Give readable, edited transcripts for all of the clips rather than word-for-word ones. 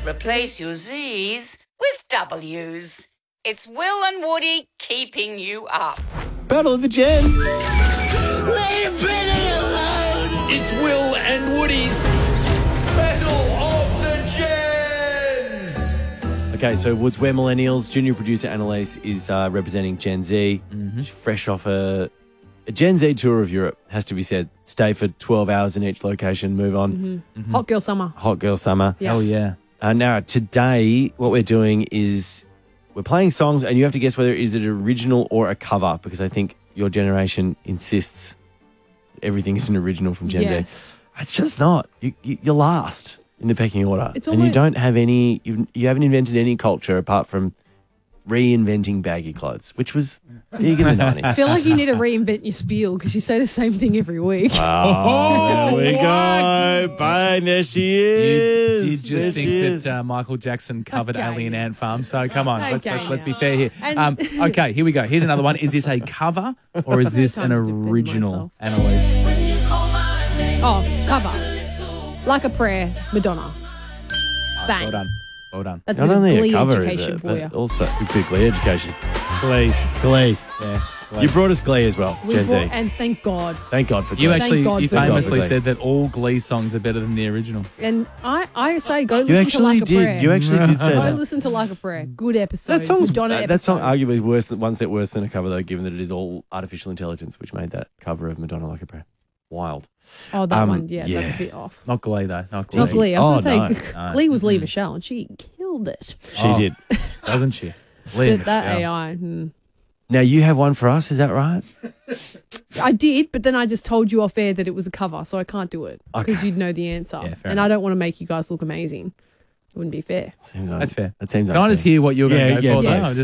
Replace your Z's with W's. It's Will and Woody keeping you up. Battle of the Gens. It's Will and Woody's Battle of the Gens. Okay, so Woods, we're millennials. Junior producer Annalise is representing Gen Z. She's fresh off a Gen Z tour of Europe, has to be said. Stay for 12 hours in each location, move on. Hot girl summer. Hot girl summer. Yeah. Oh, yeah. Now, today, what we're doing is we're playing songs, and you have to guess whether it is an original or a cover, because I think your generation insists everything is an original from Gen Yes. Z. It's just not. You're last in the pecking order. It's and you almost- don't have any, you haven't invented any culture apart from reinventing baggy clothes, which was big in the 90s. I feel like you need to reinvent your spiel because you say the same thing every week. Oh, there we go. Bang, there she You is. did There just she think is. that Michael Jackson covered Okay. Alien Ant Farm, so come on, Okay. let's be fair here. And- Okay, here we go. Here's another one. Is this a cover or is this an Time to defend original, myself. Annalise? Oh, cover. Like a Prayer, Madonna. Bang. Well done. Well done. That's Not a bit of only Glee a cover, is education it? for you. But also big Glee education. Glee. Yeah. You brought us Glee as well, We Gen Z. brought- and thank God. Thank God for Glee. You Thank actually, God you for Glee. famously Glee. said that all Glee songs are better than the original. And I say go You listen to actually Like a did. Prayer. You actually did say Go that. listen to Like a Prayer. Good episode. That song's Madonna that song episode. arguably is worse than one step worse than a cover though, given that it is all artificial intelligence, which made that cover of Madonna Like a Prayer wild. Oh, that Um, one. Yeah, yeah. that's a bit off. Not Glee, though. Not Glee. Not Glee. I was Oh, going to say, no. Glee was Lee Michelle, and she killed it. She Oh. did. Doesn't she? Lee That Michelle. AI. Now you have one for us, is that right? I did, but then I just told you off air that it was a cover, so I can't do it because Okay. you'd know the answer. Yeah, fair and enough. I don't want to make you guys look amazing. It wouldn't be fair. Seems That's fair. That seems Can I just unfair. hear what you're going to Yeah, go yeah, for? please. though?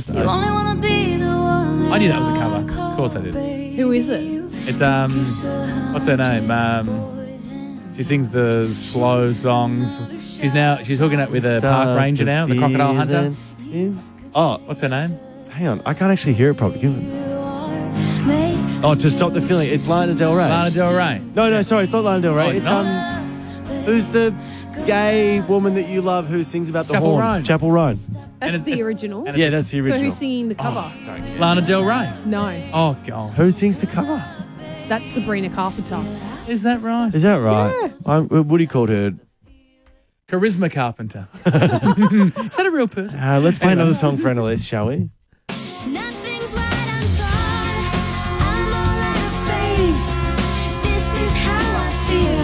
I knew that was a cover. Of course I did. Who is it? It's what's her name? She sings the slow songs. She's hooking up with a park ranger now, the crocodile hunter. Oh, What's her name? hang on. I can't actually hear it properly. Give it. Oh, to stop the feeling. It's Lana Del Rey. Lana Del Rey. No, sorry, it's not Lana Del Rey. Oh, it's it's not? who's the gay woman that you love who sings about the Chapel horn? Roan. Chapel Roan. That's And the it's- original. and Yeah, that's the So original. who's singing the cover? Lana Del Rey. No, Oh God. Who sings the cover? that's Sabrina Carpenter. Is that right? Is that right? Woody called her. Charisma Carpenter. Is that a real person? Let's play another song for Annalise, shall we? Nothing's right, I'm torn. I'm all out of faith. This is how I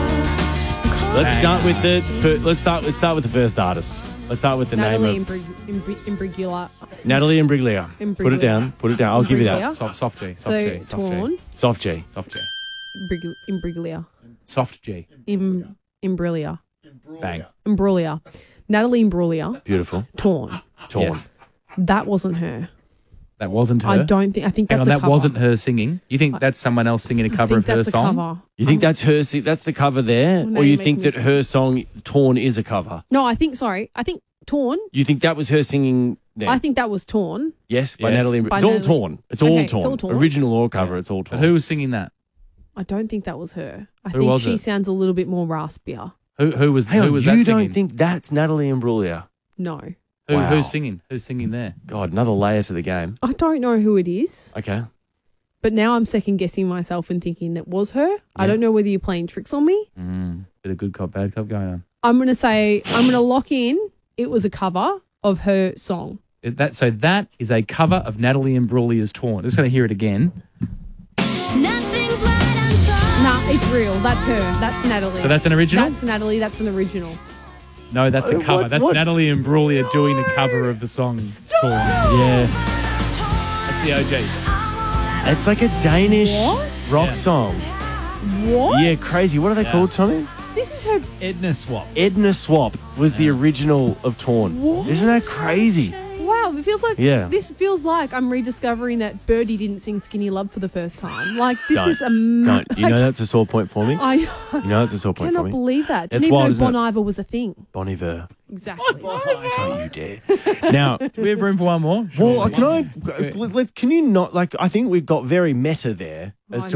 feel. Let's start with let's start with the first artist. Let's start with the Natalie name of Imbruglia. Natalie Imbruglia. Imbruglia. Put it down. Put it down. I'll give you that. Imbruglia. Soft G. So Soft G. Soft Torn. G. Soft G. Soft G. Imbruglia. Soft G. Imbruglia. Bang. Imbruglia. Natalie Imbruglia. Beautiful. Torn. Torn. Yes. That wasn't her. That wasn't her. I don't think. I think Hang that's on, a that cover. wasn't her singing. You think that's someone else singing a I cover think of her that's a song? cover. You think that's her? That's the cover there, Well, now or you you're think making that me her song "Torn" is a cover? No, I think. Sorry, I think Torn. You think that was her singing there? I think that was Torn. yes, by Yes. Natalie. By It's all Natalie. torn. It's Okay, all it's torn. all torn. Original or cover, it's all But torn. who was singing that? I don't think that was her. I Who think was she it? sounds a little bit more raspier. Who was Hang who on, was you that don't singing? think that's Natalie Imbruglia? No, Wow. Who's singing? Who's singing there? God, another layer to the game. I don't know who it is. Okay. But now I'm second guessing myself and thinking that was her. I Yeah. don't know whether you're playing tricks on me. Bit of good cop, bad cop going on. I'm going to lock in. It was a cover of her song. So that is a cover of Natalie Imbruglia's Torn. Just going to hear it again. Nothing's right, I'm torn. Nah, it's real. That's her. That's Natalie. So that's an original? That's Natalie. That's an original. No, that's a cover. That's what? Natalie Imbruglia doing a cover of the song Torn. Yeah. That's the OG. It's like a Danish What? rock Yeah. song. What? Yeah, crazy. What are they Yeah. called, Tommy? This is her. Edna Swap. Edna Swap was the original of Torn. What? Isn't that crazy? Wow, it feels like Yeah. this feels like I'm rediscovering that Birdie didn't sing Skinny Love for the first time. Like this Don't. is amazing. Don't. You know that's a sore point for me? I You know that's a sore point for cannot me? believe that. It's Didn't even wild, know isn't it? Bon Iver was a thing. Bon Iver. Exactly. Don't you dare. Now, Do we have room for one more? well, can you not, like, I think we've got very meta there as I to